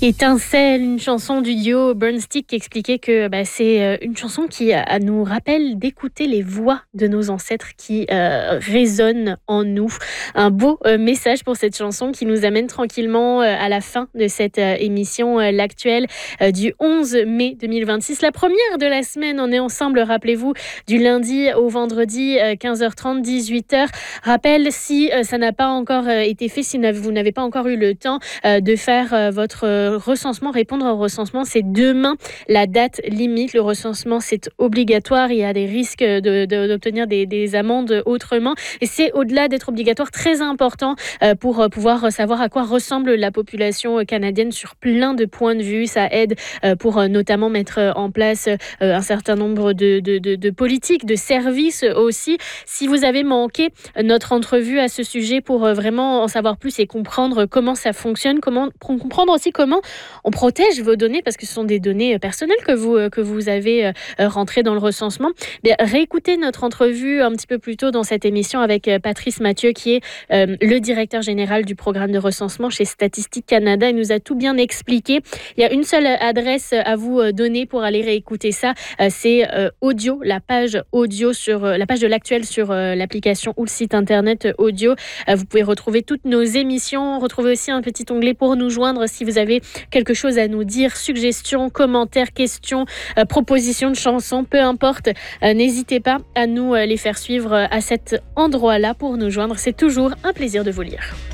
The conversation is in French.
Étincelle, une chanson du duo Burnstick qui expliquait que c'est une chanson qui nous rappelle d'écouter les voix de nos ancêtres qui résonnent en nous. Un beau message pour cette chanson qui nous amène tranquillement à la fin de cette émission, l'actuelle du 11 mai 2026. La première de la semaine, on est ensemble, rappelez-vous, du lundi au vendredi, 15h30, 18h. Rappel, si ça n'a pas encore été fait, si vous n'avez pas encore eu le temps de faire votre recensement, répondre au recensement, c'est demain la date limite. Le recensement, c'est obligatoire. Il y a des risques d'obtenir des amendes autrement. Et c'est, au-delà d'être obligatoire, très important pour pouvoir savoir à quoi ressemble la population canadienne sur plein de points de vue. Ça aide pour notamment mettre en place un certain nombre de politiques, de services aussi. Si vous avez manqué notre entrevue à ce sujet pour vraiment en savoir plus et comprendre comment ça fonctionne, comprendre aussi comment on protège vos données, parce que ce sont des données personnelles que vous avez rentrées dans le recensement. Bien, réécoutez notre entrevue un petit peu plus tôt dans cette émission avec Patrice Mathieu, qui est le directeur général du programme de recensement chez Statistique Canada. Il nous a tout bien expliqué. Il y a une seule adresse à vous donner pour aller réécouter ça. C'est audio, la page audio sur la page de l'actuel sur l'application ou le site internet audio. Vous pouvez retrouver toutes nos émissions. Retrouvez aussi un petit onglet pour nous joindre si vous avez quelque chose à nous dire, suggestions, commentaires, questions, propositions de chansons, peu importe. N'hésitez pas à nous les faire suivre à cet endroit-là pour nous joindre. C'est toujours un plaisir de vous lire.